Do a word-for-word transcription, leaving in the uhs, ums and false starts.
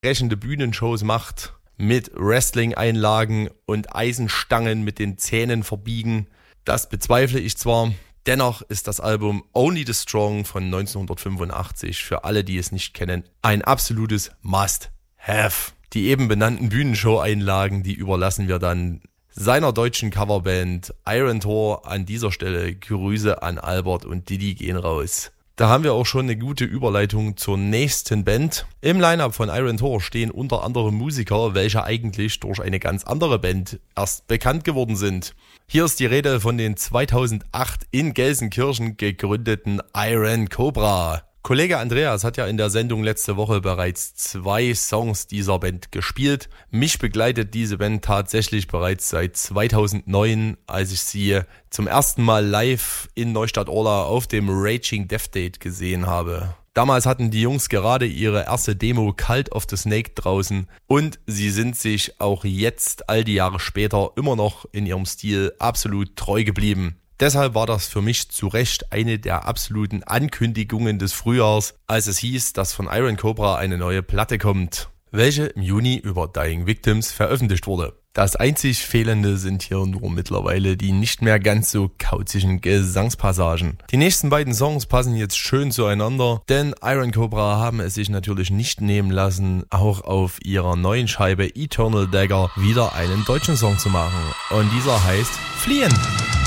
sprechende Bühnenshows macht, mit Wrestling-Einlagen und Eisenstangen mit den Zähnen verbiegen. Das bezweifle ich zwar, dennoch ist das Album Only the Strong von neunzehnhundertfünfundachtzig für alle, die es nicht kennen, ein absolutes Must-Have. Die eben benannten Bühnenshow-Einlagen, die überlassen wir dann seiner deutschen Coverband Iron Tor. An dieser Stelle Grüße an Albert und Didi gehen raus. Da haben wir auch schon eine gute Überleitung zur nächsten Band. Im Line-Up von Iron Tor stehen unter anderem Musiker, welche eigentlich durch eine ganz andere Band erst bekannt geworden sind. Hier ist die Rede von den zweitausendacht in Gelsenkirchen gegründeten Iron Cobra. Kollege Andreas hat ja in der Sendung letzte Woche bereits zwei Songs dieser Band gespielt. Mich begleitet diese Band tatsächlich bereits seit zweitausendneun, als ich sie zum ersten Mal live in Neustadt-Orla auf dem Raging Death Date gesehen habe. Damals hatten die Jungs gerade ihre erste Demo Cult of the Snake draußen und sie sind sich auch jetzt, all die Jahre später, immer noch in ihrem Stil absolut treu geblieben. Deshalb war das für mich zu Recht eine der absoluten Ankündigungen des Frühjahrs, als es hieß, dass von Iron Cobra eine neue Platte kommt, welche im Juni über Dying Victims veröffentlicht wurde. Das einzig Fehlende sind hier nur mittlerweile die nicht mehr ganz so kauzigen Gesangspassagen. Die nächsten beiden Songs passen jetzt schön zueinander, denn Iron Cobra haben es sich natürlich nicht nehmen lassen, auch auf ihrer neuen Scheibe Eternal Dagger wieder einen deutschen Song zu machen. Und dieser heißt Fliehen.